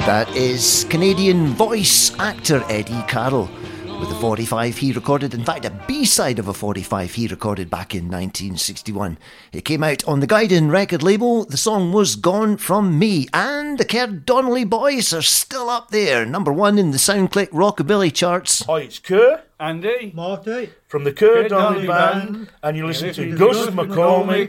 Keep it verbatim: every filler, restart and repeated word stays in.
That is Canadian voice actor Eddie Carroll with a forty-five he recorded, in fact a B-side of a forty-five he recorded back in nineteen sixty-one. It came out on the Guidon record label. The song was Gone From Me, and the Kerr Donnelly Boys are still up there, number one in the SoundClick Rockabilly charts. Hi, it's Kerr. Andy. Marty. From the Kerr Kerr Donnelly Donnelly Band, Band. and you listen You to listen to Gus Gus McCormick